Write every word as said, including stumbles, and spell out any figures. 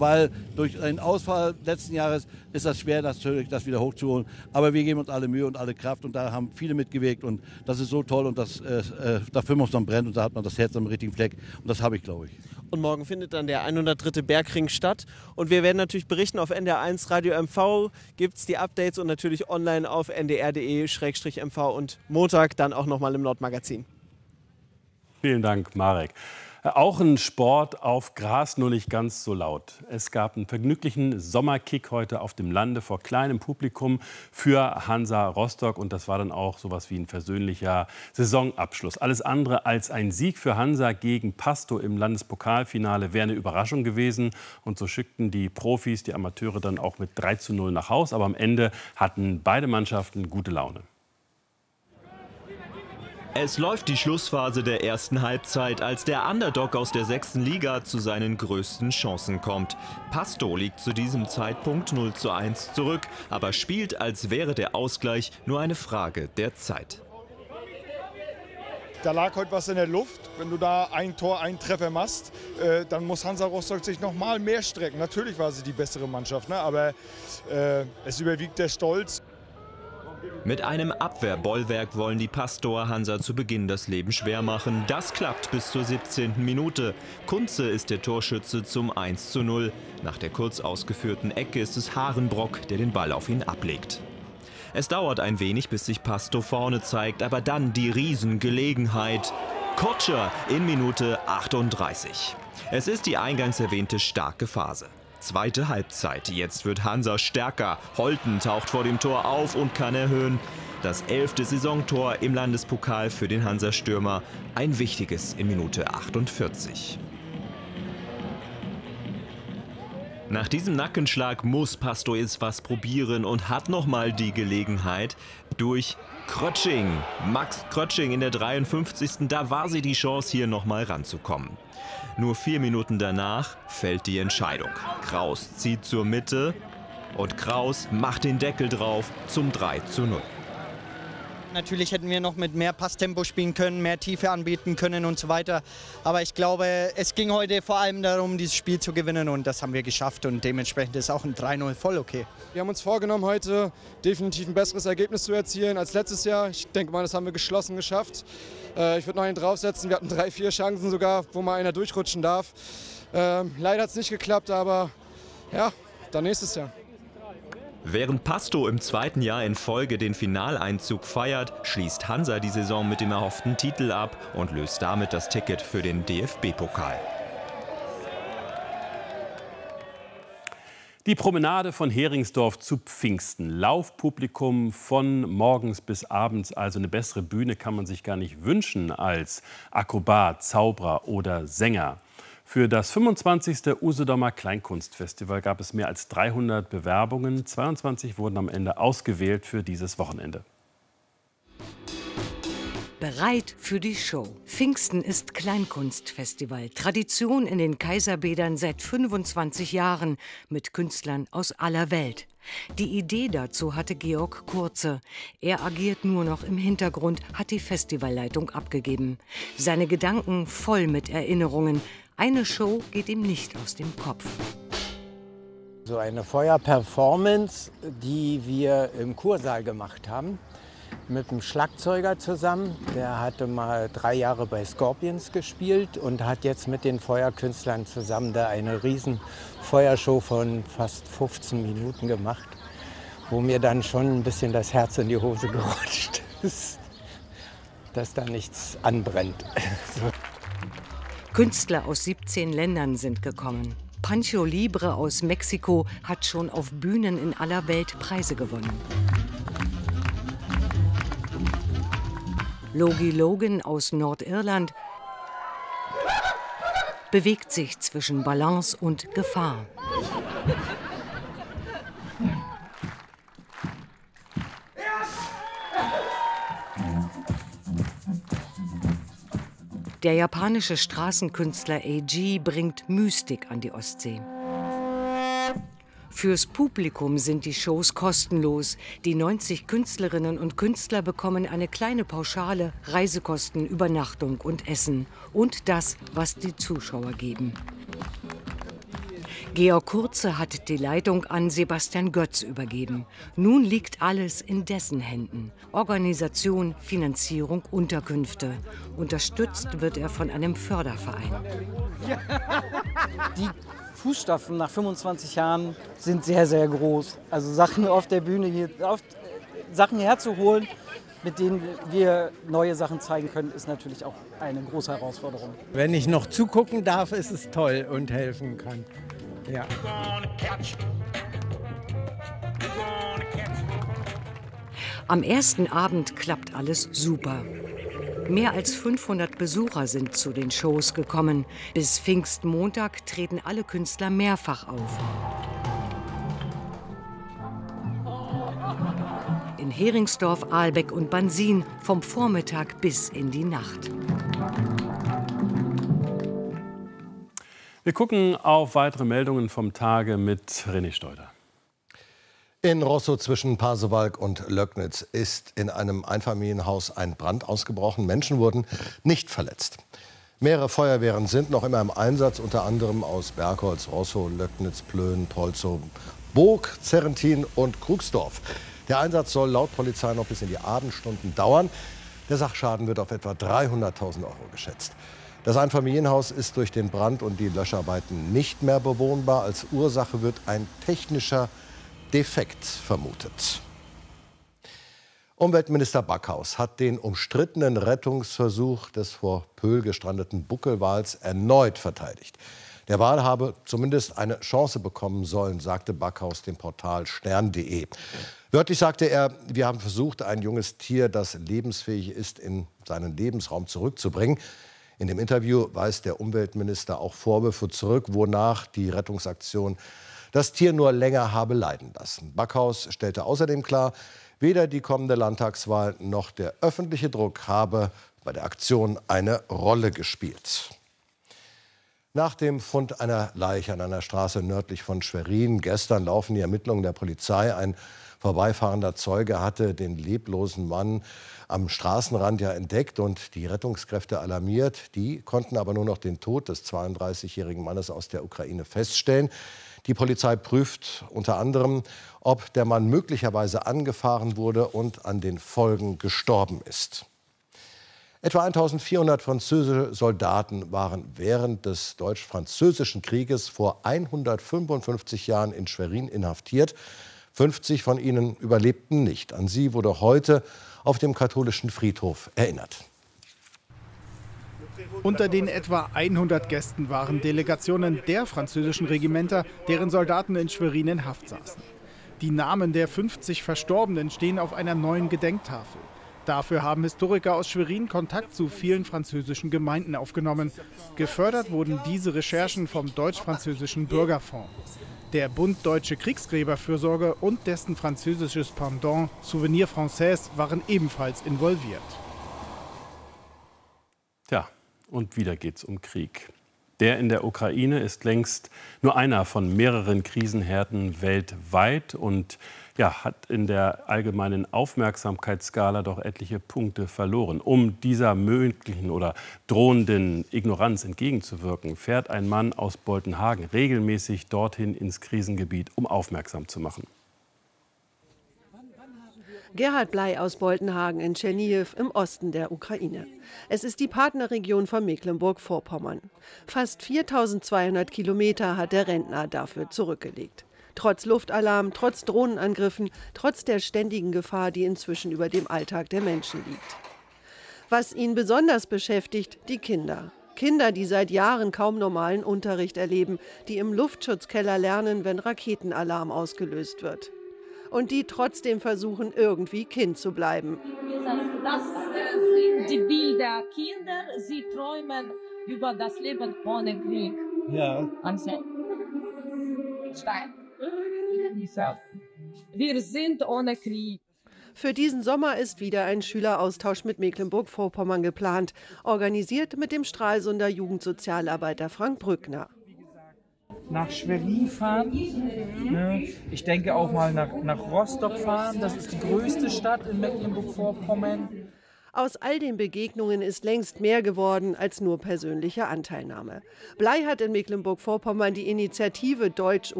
weil durch einen Ausfall letzten Jahres ist das schwer, natürlich das wieder hochzuholen. Aber wir geben uns alle Mühe und alle Kraft und da haben viele mitgewirkt und das ist so toll und das, äh, äh, dafür muss man brennen und da hat man das Herz am richtigen Fleck und das habe ich, glaube ich. Und morgen findet dann der hundertdritte Bergring statt und wir werden natürlich berichten auf N D R eins Radio M V, gibt es die Updates und natürlich online auf n d r punkt d e slash m v und Montag dann auch nochmal im Nordmagazin. Vielen Dank, Marek. Auch ein Sport auf Gras, nur nicht ganz so laut. Es gab einen vergnüglichen Sommerkick heute auf dem Lande vor kleinem Publikum für Hansa Rostock. Und das war dann auch sowas wie ein versöhnlicher Saisonabschluss. Alles andere als ein Sieg für Hansa gegen Pasto im Landespokalfinale wäre eine Überraschung gewesen. Und so schickten die Profis die Amateure dann auch mit drei zu null nach Haus. Aber am Ende hatten beide Mannschaften gute Laune. Es läuft die Schlussphase der ersten Halbzeit, als der Underdog aus der sechsten Liga zu seinen größten Chancen kommt. Pasto liegt zu diesem Zeitpunkt null zu eins zurück, aber spielt, als wäre der Ausgleich nur eine Frage der Zeit. Da lag heute was in der Luft. Wenn du da ein Tor, einen Treffer machst, äh, dann muss Hansa Rostock sich noch mal mehr strecken. Natürlich war sie die bessere Mannschaft, ne? Aber äh, es überwiegt der Stolz. Mit einem Abwehrbollwerk wollen die Pastoer Hansa zu Beginn das Leben schwer machen. Das klappt bis zur siebzehnten Minute. Kunze ist der Torschütze zum eins zu null. Nach der kurz ausgeführten Ecke ist es Harenbrock, der den Ball auf ihn ablegt. Es dauert ein wenig, bis sich Pasto vorne zeigt, aber dann die Riesengelegenheit. Kotscher in Minute achtunddreißig. Es ist die eingangs erwähnte starke Phase. Zweite Halbzeit. Jetzt wird Hansa stärker. Holten taucht vor dem Tor auf und kann erhöhen. Das elfte Saisontor im Landespokal für den Hansa-Stürmer. Ein wichtiges in Minute achtundvierzig. Nach diesem Nackenschlag muss Pasto jetzt was probieren und hat nochmal die Gelegenheit durch Krötsching. Max Krötsching in der dreiundfünfzigsten Da war sie die Chance, hier nochmal ranzukommen. Nur vier Minuten danach fällt die Entscheidung. Kraus zieht zur Mitte und Kraus macht den Deckel drauf zum drei zu null. Natürlich hätten wir noch mit mehr Passtempo spielen können, mehr Tiefe anbieten können und so weiter. Aber ich glaube, es ging heute vor allem darum, dieses Spiel zu gewinnen und das haben wir geschafft und dementsprechend ist auch ein drei null voll okay. Wir haben uns vorgenommen, heute definitiv ein besseres Ergebnis zu erzielen als letztes Jahr. Ich denke mal, das haben wir geschlossen geschafft. Äh, ich würde noch einen draufsetzen. Wir hatten drei, vier Chancen sogar, wo mal einer durchrutschen darf. Äh, leider hat es nicht geklappt, aber ja, dann nächstes Jahr. Während Pasto im zweiten Jahr in Folge den Finaleinzug feiert, schließt Hansa die Saison mit dem erhofften Titel ab und löst damit das Ticket für den D F B-Pokal. Die Promenade von Heringsdorf zu Pfingsten. Laufpublikum von morgens bis abends. Also eine bessere Bühne kann man sich gar nicht wünschen als Akrobat, Zauberer oder Sänger. Für das fünfundzwanzigste Usedomer Kleinkunstfestival gab es mehr als dreihundert Bewerbungen. zweiundzwanzig wurden am Ende ausgewählt für dieses Wochenende. Bereit für die Show. Pfingsten ist Kleinkunstfestival. Tradition in den Kaiserbädern seit fünfundzwanzig Jahren mit Künstlern aus aller Welt. Die Idee dazu hatte Georg Kurze. Er agiert nur noch im Hintergrund, hat die Festivalleitung abgegeben. Seine Gedanken voll mit Erinnerungen. Eine Show geht ihm nicht aus dem Kopf. So eine Feuerperformance, die wir im Kursaal gemacht haben, mit einem Schlagzeuger zusammen. Der hatte mal drei Jahre bei Scorpions gespielt und hat jetzt mit den Feuerkünstlern zusammen da eine riesen Feuershow von fast fünfzehn Minuten gemacht, wo mir dann schon ein bisschen das Herz in die Hose gerutscht ist, dass da nichts anbrennt. So. Künstler aus siebzehn Ländern sind gekommen. Pancho Libre aus Mexiko hat schon auf Bühnen in aller Welt Preise gewonnen. Logie Logan aus Nordirland bewegt sich zwischen Balance und Gefahr. Der japanische Straßenkünstler A G bringt Mystik an die Ostsee. Fürs Publikum sind die Shows kostenlos. Die neunzig Künstlerinnen und Künstler bekommen eine kleine Pauschale, Reisekosten, Übernachtung und Essen. Und das, was die Zuschauer geben. Georg Kurze hat die Leitung an Sebastian Götz übergeben. Nun liegt alles in dessen Händen. Organisation, Finanzierung, Unterkünfte. Unterstützt wird er von einem Förderverein. Die Fußstapfen nach fünfundzwanzig Jahren sind sehr, sehr groß. Also Sachen auf der Bühne hier, auf, Sachen herzuholen, mit denen wir neue Sachen zeigen können, ist natürlich auch eine große Herausforderung. Wenn ich noch zugucken darf, ist es toll und helfen kann. Ja. Am ersten Abend klappt alles super. Mehr als fünfhundert Besucher sind zu den Shows gekommen. Bis Pfingstmontag treten alle Künstler mehrfach auf. In Heringsdorf, Ahlbeck und Bansin vom Vormittag bis in die Nacht. Wir gucken auf weitere Meldungen vom Tage mit René Steuder. In Rostow zwischen Pasewalk und Löcknitz ist in einem Einfamilienhaus ein Brand ausgebrochen. Menschen wurden nicht verletzt. Mehrere Feuerwehren sind noch immer im Einsatz, unter anderem aus Bergholz, Rostow, Löcknitz, Plön, Polzow, Burg, Zerrentin und Krugsdorf. Der Einsatz soll laut Polizei noch bis in die Abendstunden dauern. Der Sachschaden wird auf etwa dreihunderttausend Euro geschätzt. Das Einfamilienhaus ist durch den Brand und die Löscharbeiten nicht mehr bewohnbar. Als Ursache wird ein technischer Defekt vermutet. Umweltminister Backhaus hat den umstrittenen Rettungsversuch des vor Pöhl gestrandeten Buckelwals erneut verteidigt. Der Wal habe zumindest eine Chance bekommen sollen, sagte Backhaus dem Portal stern punkt de. Wörtlich sagte er, wir haben versucht, ein junges Tier, das lebensfähig ist, in seinen Lebensraum zurückzubringen. In dem Interview weist der Umweltminister auch Vorwürfe zurück, wonach die Rettungsaktion das Tier nur länger habe leiden lassen. Backhaus stellte außerdem klar, weder die kommende Landtagswahl noch der öffentliche Druck habe bei der Aktion eine Rolle gespielt. Nach dem Fund einer Leiche an einer Straße nördlich von Schwerin gestern laufen die Ermittlungen der Polizei. Ein vorbeifahrender Zeuge hatte den leblosen Mann am Straßenrand ja entdeckt und die Rettungskräfte alarmiert. Die konnten aber nur noch den Tod des zweiunddreißigjährigen Mannes aus der Ukraine feststellen. Die Polizei prüft unter anderem, ob der Mann möglicherweise angefahren wurde und an den Folgen gestorben ist. Etwa eintausendvierhundert französische Soldaten waren während des Deutsch-Französischen Krieges vor hundertfünfundfünfzig Jahren in Schwerin inhaftiert. fünfzig von ihnen überlebten nicht. An sie wurde heute auf dem katholischen Friedhof erinnert. Unter den etwa hundert Gästen waren Delegationen der französischen Regimenter, deren Soldaten in Schwerin in Haft saßen. Die Namen der fünfzig Verstorbenen stehen auf einer neuen Gedenktafel. Dafür haben Historiker aus Schwerin Kontakt zu vielen französischen Gemeinden aufgenommen. Gefördert wurden diese Recherchen vom Deutsch-Französischen Bürgerfonds. Der Bund Deutsche Kriegsgräberfürsorge und dessen französisches Pendant Souvenir Français waren ebenfalls involviert. Tja, und wieder geht's um Krieg. Der in der Ukraine ist längst nur einer von mehreren Krisenherden weltweit und ja, hat in der allgemeinen Aufmerksamkeitsskala doch etliche Punkte verloren. Um dieser möglichen oder drohenden Ignoranz entgegenzuwirken, fährt ein Mann aus Boltenhagen regelmäßig dorthin ins Krisengebiet, um aufmerksam zu machen. Gerhard Bley aus Boltenhagen in Tschernihiw im Osten der Ukraine. Es ist die Partnerregion von Mecklenburg-Vorpommern. Fast viertausendzweihundert Kilometer hat der Rentner dafür zurückgelegt. Trotz Luftalarm, trotz Drohnenangriffen, trotz der ständigen Gefahr, die inzwischen über dem Alltag der Menschen liegt. Was ihn besonders beschäftigt, die Kinder. Kinder, die seit Jahren kaum normalen Unterricht erleben, die im Luftschutzkeller lernen, wenn Raketenalarm ausgelöst wird. Und die trotzdem versuchen, irgendwie Kind zu bleiben. Das sind die Bilder. Kinder, sie träumen über das Leben ohne Krieg. Ja. Wir sind ohne Krieg. Für diesen Sommer ist wieder ein Schüleraustausch mit Mecklenburg-Vorpommern geplant, organisiert mit dem Stralsunder Jugendsozialarbeiter Frank Brückner. Nach Schwerin fahren, ne? Ich denke auch mal nach, nach Rostock fahren, das ist die größte Stadt in Mecklenburg-Vorpommern. Aus all den Begegnungen ist längst mehr geworden als nur persönliche Anteilnahme. Blei hat in Mecklenburg-Vorpommern die Initiative Deutsch